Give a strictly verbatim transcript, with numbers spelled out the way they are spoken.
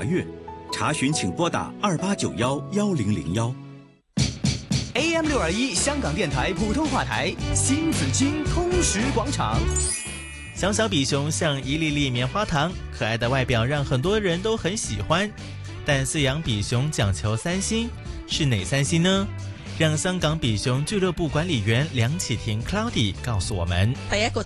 查阅。查询请拨打二八九幺幺零零幺。 A M 六二一香港电台普通话台，新紫荆通识广场。 小小比熊像一粒粒棉花糖，可爱的外表让很多人都很喜欢。但饲养比熊讲求三心，是哪三心呢？讓香港比熊俱樂部管理員梁啟婷 Cloudy 告訴我們。 第一個